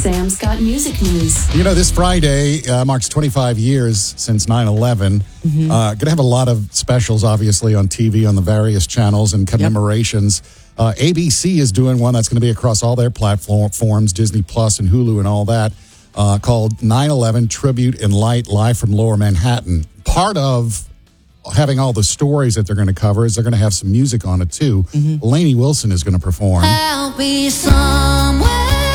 Sam's got music news. You know, this Friday marks 25 years since 9/11. Going to have a lot of specials, obviously, on TV on the various channels and commemorations. ABC is doing one that's going to be across all their platforms, Disney Plus and Hulu and all that, called 9/11 Tribute in Light, live from Lower Manhattan. Part of having all the stories that they're going to cover is they're going to have some music on it, too. Lainey Wilson is going to perform. I'll be somewhere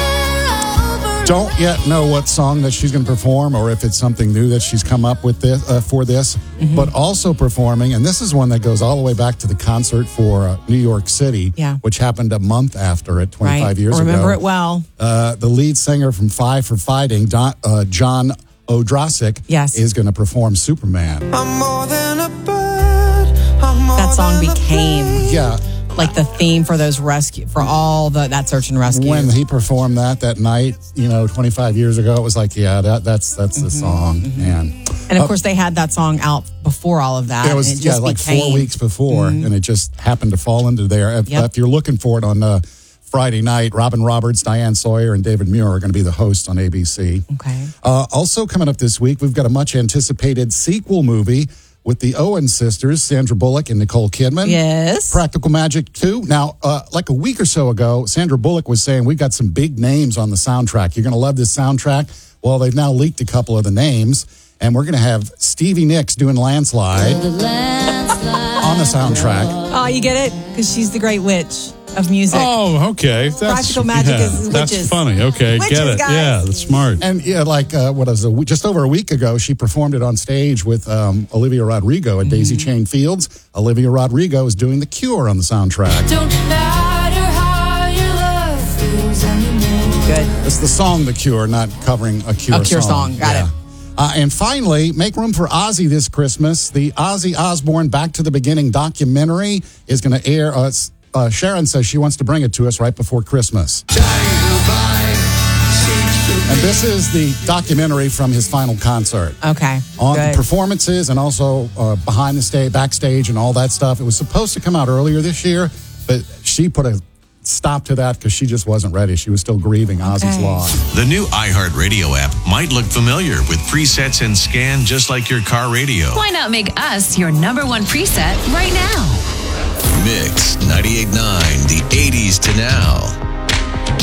over. Don't yet know what song that she's going to perform or if it's something new that she's come up with for this, but also performing, and this is one that goes all the way back to the concert for New York City, which happened a month after it, 25 years ago. Remember it well. The lead singer from Five for Fighting, John Odrasik, is going to perform Superman. I'm more than a bird. That song became like the theme for those that search and rescue. When he performed that night, 25 years ago, it was like, that's the song, man. And of course, they had that song out before all of that. It was like 4 weeks before, and it just happened to fall into there. If you're looking for it on Friday night, Robin Roberts, Diane Sawyer, and David Muir are going to be the hosts on ABC. Okay. Also coming up this week, we've got a much anticipated sequel movie with the Owen sisters, Sandra Bullock and Nicole Kidman. Yes. Practical Magic 2. Now, like a week or so ago, Sandra Bullock was saying, we've got some big names on the soundtrack. You're going to love this soundtrack. Well, they've now leaked a couple of the names, and we're going to have Stevie Nicks doing Landslide on the soundtrack. Oh, you get it? Because she's the great witch of music. Oh, okay. Practical Magic is witches. That's funny. Okay, witches, get it. guys. Yeah, that's smart. And just over a week ago, she performed it on stage with Olivia Rodrigo at Daisy Chain Fields. Olivia Rodrigo is doing The Cure on the soundtrack. Don't matter how your love feels anymore. Good. It's the song The Cure, not covering a Cure song. A Cure song. Got it. And finally, make room for Ozzy this Christmas. The Ozzy Osbourne Back to the Beginning documentary is going to air. Sharon says she wants to bring it to us right before Christmas. And this is the documentary from his final concert. Okay. On the performances and also behind the stage, backstage and all that stuff. It was supposed to come out earlier this year, but she put a stop to that because she just wasn't ready. She was still grieving Ozzy's loss. The new iHeartRadio app might look familiar with presets and scan just like your car radio. Why not make us your number one preset right now? Mix 98.9, the 80s to now.